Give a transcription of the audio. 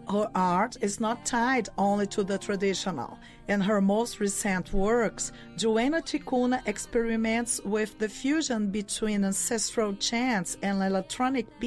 Her art is not tied only to the traditional. In her most recent works, Joanna Ticuna experiments with the fusion between ancestral chants and electronic